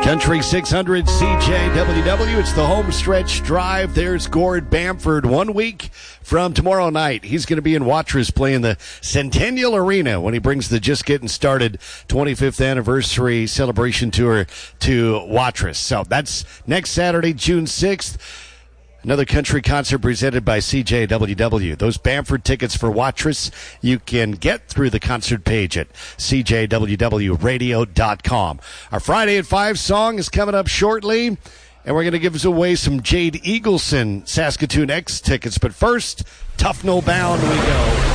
Country 600 CJWW. It's the home stretch drive. There's Gord Bamford 1 week from tomorrow night. He's going to be in Watrous playing the Centennial Arena when he brings the Just Getting Started 25th anniversary celebration tour to Watrous. So that's next Saturday, June 6th. Another country concert presented by CJWW. Those Bamford tickets for Watrous you can get through the concert page at CJWWradio.com. Our Friday at 5 song is coming up shortly, and we're going to give away some Jade Eagleson Saskatoon X tickets. But first, Tufnell Bound we go.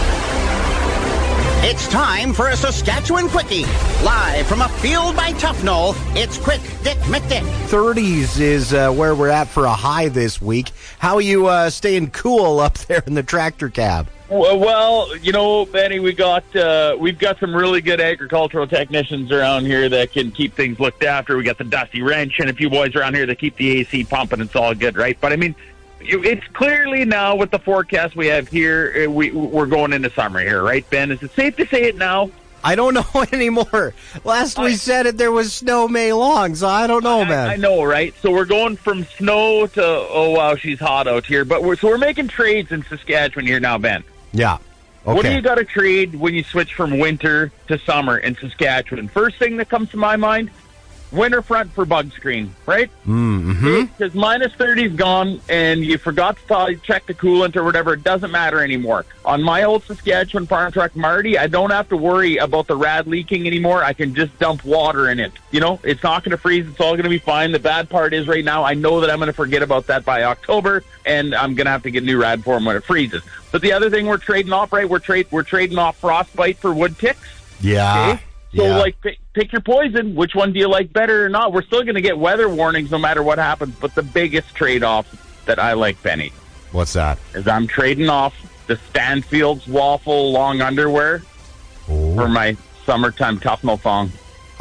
It's time for a Saskatchewan Quickie. Live from a field by Tufnell, it's Quick Dick McDick. 30s is where we're at for a high this week. How are you staying cool up there in the tractor cab? Well, you know, Benny, we've got some really good agricultural technicians around here that can keep things looked after. We got the Dusty Wrench and a few boys around here that keep the AC pumping. It's all good, right? But I mean, it's clearly now with the forecast we have here, we're going into summer here, right, Ben? Is it safe to say it now? I don't know anymore. Last we said it, there was snow May long, so I don't know, man. I know, right? So we're going from snow to, oh, wow, she's hot out here. But we're making trades in Saskatchewan here now, Ben. Yeah. Okay. What do you got to trade when you switch from winter to summer in Saskatchewan? First thing that comes to my mind, winter front for bug screen, right? Mm-hmm. Because minus 30 is gone, and you forgot to check the coolant or whatever. It doesn't matter anymore. On my old Saskatchewan farm truck, Marty, I don't have to worry about the rad leaking anymore. I can just dump water in it. You know, it's not going to freeze. It's all going to be fine. The bad part is right now, I know that I'm going to forget about that by October, and I'm going to have to get new rad for them when it freezes. But the other thing we're trading off, right? We're trading off frostbite for wood ticks. Yeah. Okay? So, like, pick your poison. Which one do you like better or not? We're still going to get weather warnings no matter what happens. But the biggest trade-off that I like, Benny. What's that? Is I'm trading off the Stanfield's Waffle long underwear for my summertime Tufnell thong.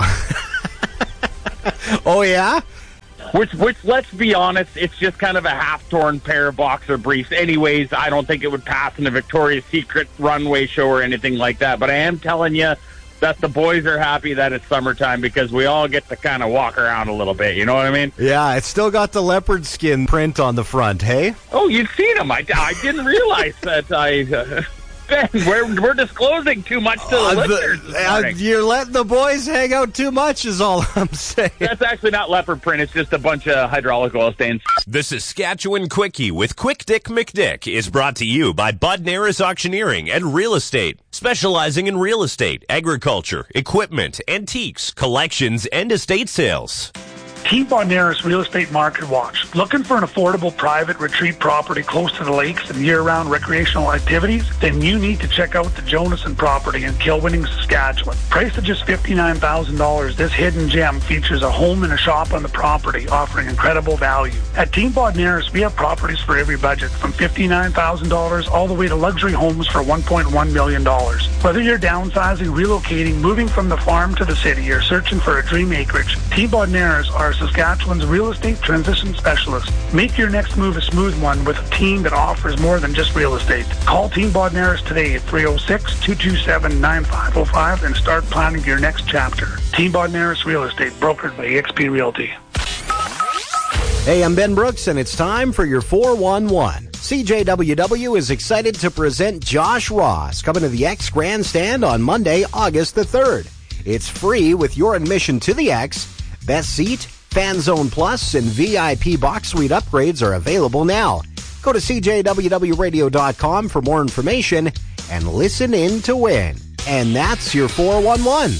Oh, yeah? Which, let's be honest, it's just kind of a half-torn pair of boxer briefs. Anyways, I don't think it would pass in a Victoria's Secret runway show or anything like that. But I am telling you that the boys are happy that it's summertime because we all get to kind of walk around a little bit. You know what I mean? Yeah, it's still got the leopard skin print on the front, hey? Oh, you've seen them. I didn't realize that Ben, we're disclosing too much to the listeners this morning. You're letting the boys hang out too much is all I'm saying. That's actually not leopard print. It's just a bunch of hydraulic oil stains. The Saskatchewan Quickie with Quick Dick McDick is brought to you by Bud Naris Auctioneering and Real Estate, specializing in real estate, agriculture, equipment, antiques, collections, and estate sales. Team Bodnaris Real Estate Market Watch. Looking for an affordable private retreat property close to the lakes and year-round recreational activities? Then you need to check out the Jonasson property in Kilwinning, Saskatchewan. Priced at just $59,000, this hidden gem features a home and a shop on the property, offering incredible value. At Team Bodnaris, we have properties for every budget, from $59,000 all the way to luxury homes for $1.1 million. Whether you're downsizing, relocating, moving from the farm to the city, or searching for a dream acreage, Team Bodnaris are Saskatchewan's real estate transition specialist. Make your next move a smooth one with a team that offers more than just real estate. Call Team Bodnaris today at 306-227-9505 and start planning your next chapter. Team Bodnaris Real Estate, brokered by eXp Realty. Hey, I'm Ben Brooks, and it's time for your 411. CJWW is excited to present Josh Ross coming to the X Grandstand on Monday, August the 3rd. It's free with your admission to the X. Best seat, Fan Zone Plus, and VIP box suite upgrades are available now. Go to CJWWradio.com for more information and listen in to win. And that's your 411.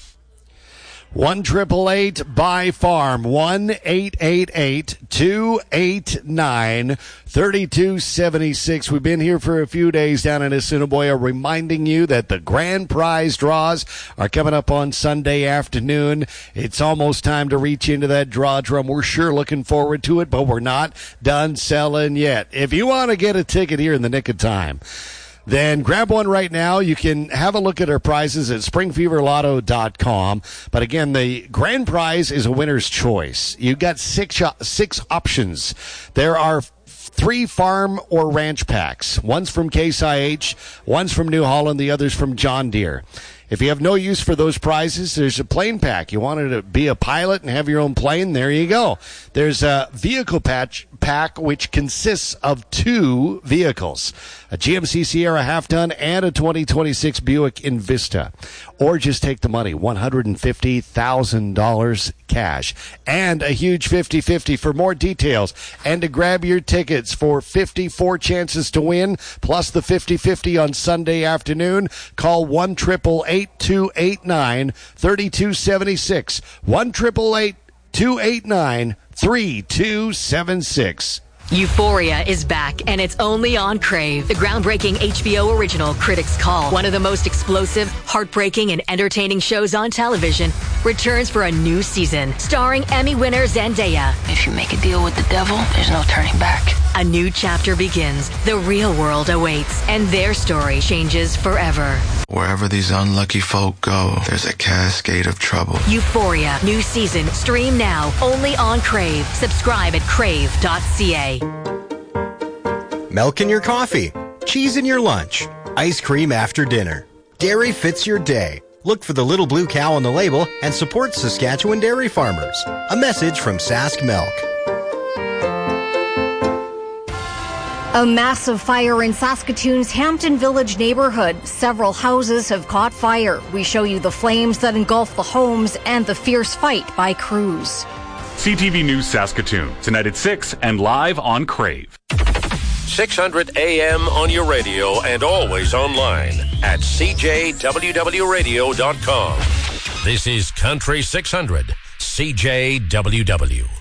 1-888-BUY-FARM, 1-888-289-3276. We've been here for a few days down in Assiniboia, reminding you that the grand prize draws are coming up on Sunday afternoon. It's almost time to reach into that draw drum. We're sure looking forward to it, but we're not done selling yet. If you want to get a ticket here in the nick of time, then grab one right now. You can have a look at our prizes at springfeverlotto.com. But again, the grand prize is a winner's choice. You've got six options. There are 3 farm or ranch packs. One's from Case IH, one's from New Holland, the other's from John Deere. If you have no use for those prizes, there's a plane pack. You wanted to be a pilot and have your own plane? There you go. There's a vehicle pack which consists of 2 vehicles, a GMC Sierra half-ton and a 2026 Buick Envista. Or just take the money, $150,000 cash, and a huge 50-50. For more details and to grab your tickets for 54 chances to win, plus the 50-50 on Sunday afternoon, call 1-888-289-3276, 1-888-289-3276. Euphoria is back, and it's only on Crave. The groundbreaking HBO original Critics' Call, one of the most explosive, heartbreaking, and entertaining shows on television, returns for a new season, starring Emmy winner Zendaya. If you make a deal with the devil, there's no turning back. A new chapter begins. The real world awaits, and their story changes forever. Wherever these unlucky folk go, there's a cascade of trouble. Euphoria, new season, stream now, only on Crave. Subscribe at crave.ca. Milk in your coffee, cheese in your lunch, ice cream after dinner. Dairy fits your day. Look for the little blue cow on the label and support Saskatchewan dairy farmers. A message from Sask Milk. A massive fire in Saskatoon's Hampton Village neighborhood. Several houses have caught fire. We show you the flames that engulf the homes and the fierce fight by crews. CTV News Saskatoon, tonight at 6 and live on Crave. 600 AM on your radio and always online at cjwwradio.com. This is Country 600, CJWW.